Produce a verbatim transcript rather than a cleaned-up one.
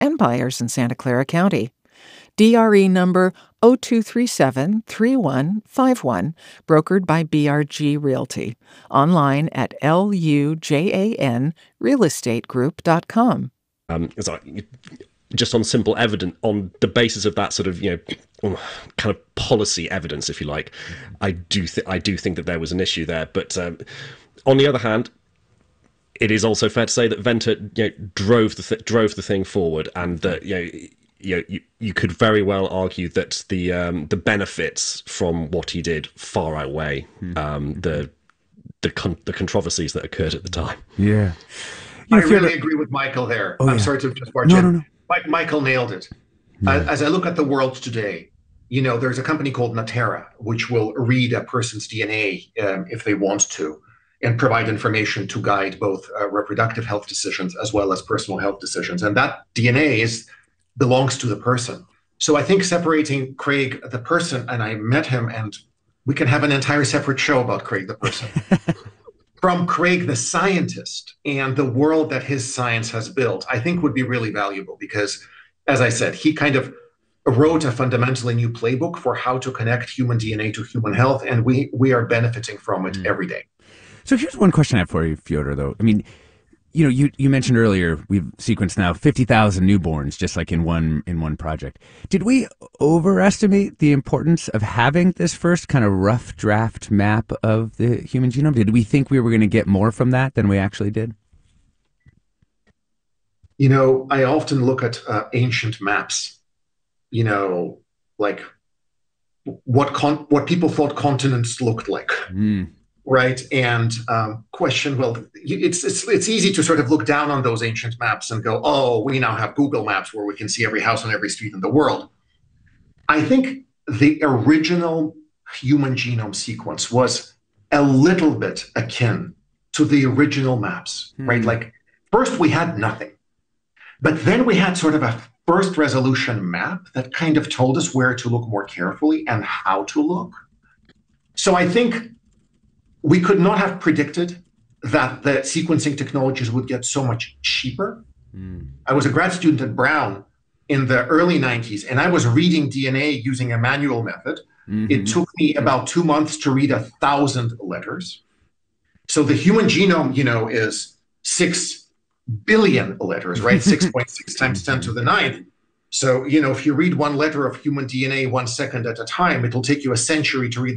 and buyers in Santa Clara County. D R E number zero two three seven, three one five one, brokered by B R G Realty. Online at L U J A N real estate group dot com. Um, so just on simple evidence, on the basis of that sort of, you know, kind of policy evidence, if you like, I do th- I do think that there was an issue there. But um, on the other hand, it is also fair to say that Venter, you know, drove the th- drove the thing forward, and that, you know, you know, you, you could very well argue that the um, the benefits from what he did far outweigh um, the the con- the controversies that occurred at the time. Yeah. I really agree with Michael there. Oh, I'm yeah. sorry to just barge No, in. no, no. Mike, Michael nailed it. Yeah. Uh, as I look at the world today, you know, there's a company called Natera, which will read a person's D N A um, if they want to, and provide information to guide both uh, reproductive health decisions as well as personal health decisions. And that D N A is belongs to the person. So I think separating Craig, the person, and I met him, and we can have an entire separate show about Craig, the person. From Craig, the scientist, and the world that his science has built, I think would be really valuable because, as I said, he kind of wrote a fundamentally new playbook for how to connect human D N A to human health, and we we are benefiting from it mm. every day. So here's one question I have for you, Fyodor, though. I mean, you know, you, you mentioned earlier we've sequenced now fifty thousand newborns just like in one in one project. Did we overestimate the importance of having this first kind of rough draft map of the human genome? Did we think we were going to get more from that than we actually did? You know, I often look at uh, ancient maps, you know, like what con- what people thought continents looked like. Mm. Right. And um, question, well, it's, it's it's easy to sort of look down on those ancient maps and go, oh, we now have Google Maps where we can see every house on every street in the world. I think the original human genome sequence was a little bit akin to the original maps, mm-hmm. right? Like first we had nothing, but then we had sort of a first resolution map that kind of told us where to look more carefully and how to look. So I think we could not have predicted that the sequencing technologies would get so much cheaper. Mm. I was a grad student at Brown in the early nineties, and I was reading D N A using a manual method. Mm-hmm. It took me about two months to read a thousand letters. So the human genome, you know, is six billion letters, right? six point six times ten to the ninth. So, you know, if you read one letter of human D N A one second at a time, it'll take you a century to read